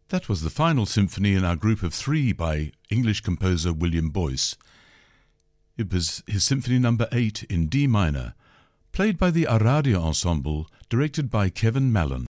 That was the final symphony in our group of three by English composer William Boyce. It was his Symphony No. 8 in D minor, played by the Aradia Ensemble, directed by Kevin Mallon.